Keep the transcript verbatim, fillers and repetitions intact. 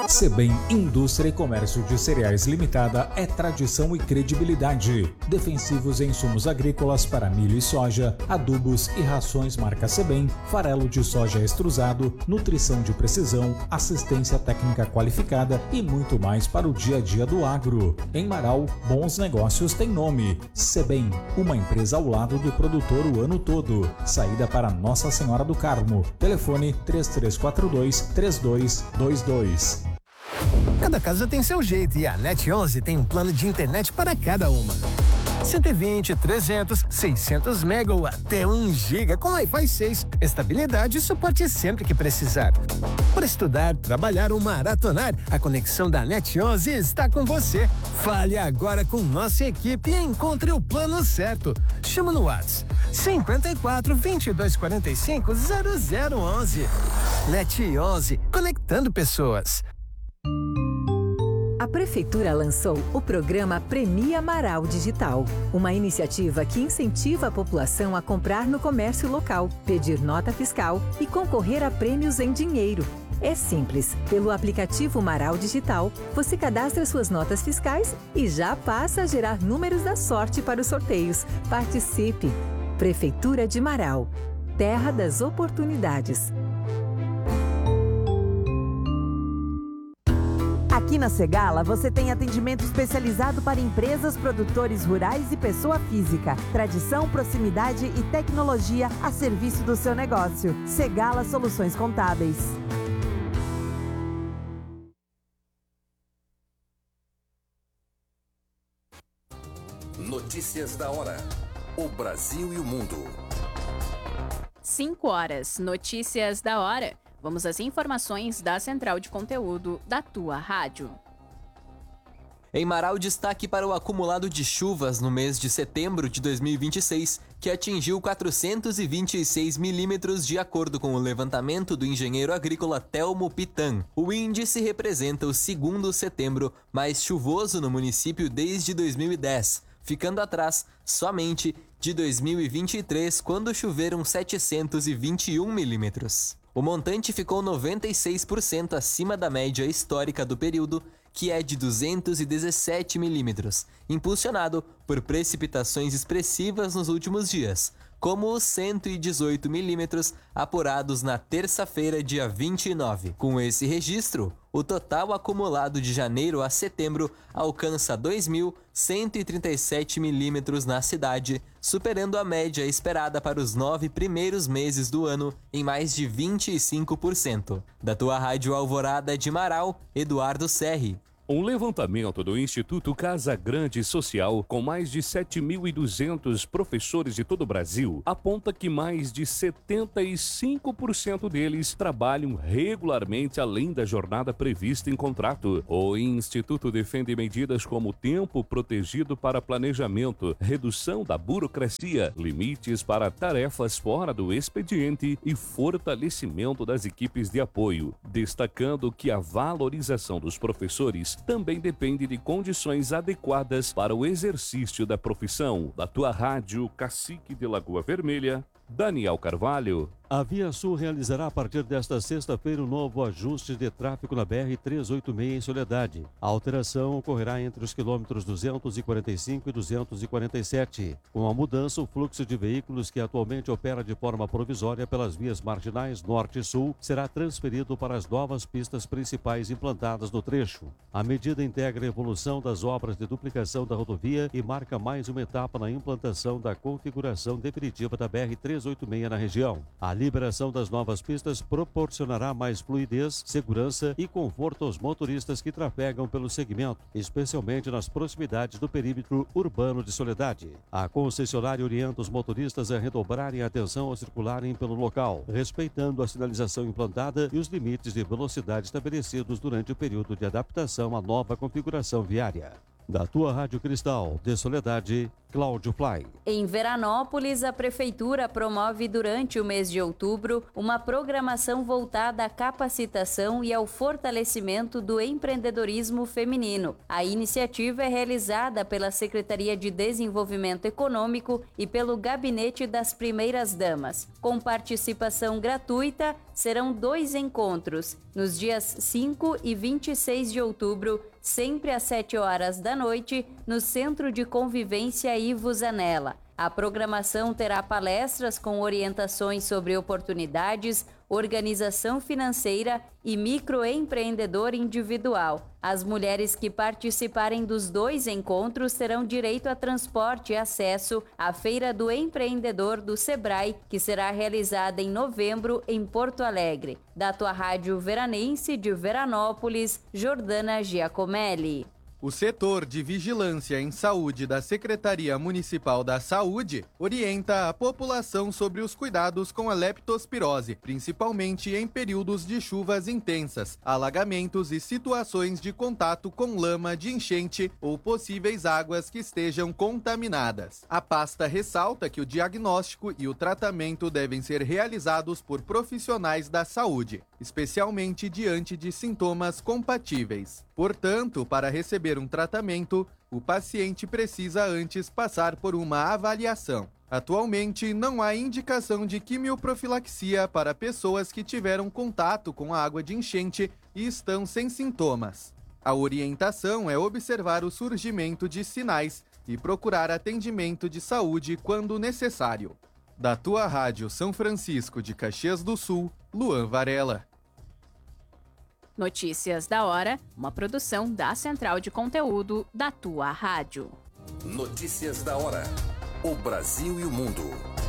Sebem Indústria e Comércio de Cereais Limitada é tradição e credibilidade. Defensivos em insumos agrícolas para milho e soja, adubos e rações marca Sebem, farelo de soja extrusado, nutrição de precisão, assistência técnica qualificada e muito mais para o dia a dia do agro. Em Marau, bons negócios têm nome. Sebem, uma empresa ao lado do produtor o ano todo. Saída para Nossa Senhora do Carmo. Telefone três três quatro dois, três dois dois dois. Cada casa tem seu jeito e a Net onze tem um plano de internet para cada uma. cento e vinte, trezentos, seiscentos mega ou até um giga com Wi-Fi seis. Estabilidade e suporte sempre que precisar. Para estudar, trabalhar ou maratonar, a conexão da Net onze está com você. Fale agora com nossa equipe e encontre o plano certo. Chama no WhatsApp cinquenta e quatro, vinte e dois, quarenta e cinco, zero zero onze. Net onze, conectando pessoas. A Prefeitura lançou o programa Premia Marau Digital, uma iniciativa que incentiva a população a comprar no comércio local, pedir nota fiscal e concorrer a prêmios em dinheiro. É simples. Pelo aplicativo Marau Digital, você cadastra suas notas fiscais e já passa a gerar números da sorte para os sorteios. Participe! Prefeitura de Marau. Terra das oportunidades. Aqui na Segala, você tem atendimento especializado para empresas, produtores rurais e pessoa física. Tradição, proximidade e tecnologia a serviço do seu negócio. Segala Soluções Contábeis. Notícias da hora. O Brasil e o mundo. cinco horas. Notícias da hora. Vamos às informações da Central de Conteúdo da Tua Rádio. Em Marau, destaque para o acumulado de chuvas no mês de setembro de dois mil e vinte e seis, que atingiu quatrocentos e vinte e seis milímetros de acordo com o levantamento do engenheiro agrícola Telmo Pitan. O índice representa o segundo setembro mais chuvoso no município desde dois mil e dez, ficando atrás somente de dois mil e vinte e três, quando choveram setecentos e vinte e um milímetros. O montante ficou noventa e seis por cento acima da média histórica do período, que é de duzentos e dezessete milímetros, impulsionado por precipitações expressivas nos últimos dias, como os cento e dezoito milímetros apurados na terça-feira, dia vinte e nove. Com esse registro, o total acumulado de janeiro a setembro alcança dois mil cento e trinta e sete milímetros na cidade, superando a média esperada para os nove primeiros meses do ano em mais de vinte e cinco por cento. Da Tua Rádio Alvorada de Marau, Eduardo Serri. Um levantamento do Instituto Casa Grande Social, com mais de sete mil e duzentos professores de todo o Brasil, aponta que mais de setenta e cinco por cento deles trabalham regularmente além da jornada prevista em contrato. O Instituto defende medidas como tempo protegido para planejamento, redução da burocracia, limites para tarefas fora do expediente e fortalecimento das equipes de apoio, destacando que a valorização dos professores também depende de condições adequadas para o exercício da profissão. Da Tua Rádio, Cacique de Lagoa Vermelha, Daniel Carvalho. A Via Sul realizará a partir desta sexta-feira um novo ajuste de tráfego na B R trezentos e oitenta e seis em Soledade. A alteração ocorrerá entre os quilômetros duzentos e quarenta e cinco e duzentos e quarenta e sete. Com a mudança, o fluxo de veículos que atualmente opera de forma provisória pelas vias marginais norte e sul será transferido para as novas pistas principais implantadas no trecho. A medida integra a evolução das obras de duplicação da rodovia e marca mais uma etapa na implantação da configuração definitiva da B R trezentos e oitenta e seis na região. A A liberação das novas pistas proporcionará mais fluidez, segurança e conforto aos motoristas que trafegam pelo segmento, especialmente nas proximidades do perímetro urbano de Soledade. A concessionária orienta os motoristas a redobrarem a atenção ao circularem pelo local, respeitando a sinalização implantada e os limites de velocidade estabelecidos durante o período de adaptação à nova configuração viária. Da tua Rádio Cristal de Soledade, Cláudio Fly. Em Veranópolis, a Prefeitura promove durante o mês de outubro uma programação voltada à capacitação e ao fortalecimento do empreendedorismo feminino. A iniciativa é realizada pela Secretaria de Desenvolvimento Econômico e pelo Gabinete das Primeiras Damas. Com participação gratuita, serão dois encontros, nos dias cinco e vinte e seis de outubro, sempre às sete horas da noite, no Centro de Convivência Ivo Zanella. A programação terá palestras com orientações sobre oportunidades, organização financeira e microempreendedor individual. As mulheres que participarem dos dois encontros terão direito a transporte e acesso à Feira do Empreendedor do Sebrae, que será realizada em novembro em Porto Alegre. Da tua Rádio Veranense de Veranópolis, Jordana Giacomelli. O setor de vigilância em saúde da Secretaria Municipal da Saúde orienta a população sobre os cuidados com a leptospirose, principalmente em períodos de chuvas intensas, alagamentos e situações de contato com lama de enchente ou possíveis águas que estejam contaminadas. A pasta ressalta que o diagnóstico e o tratamento devem ser realizados por profissionais da saúde, especialmente diante de sintomas compatíveis. Portanto, para receber um tratamento, o paciente precisa antes passar por uma avaliação. Atualmente, não há indicação de quimioprofilaxia para pessoas que tiveram contato com a água de enchente e estão sem sintomas. A orientação é observar o surgimento de sinais e procurar atendimento de saúde quando necessário. Da tua Rádio São Francisco de Caxias do Sul, Luan Varela. Notícias da hora, uma produção da Central de Conteúdo da tua rádio. Notícias da hora. O Brasil e o mundo.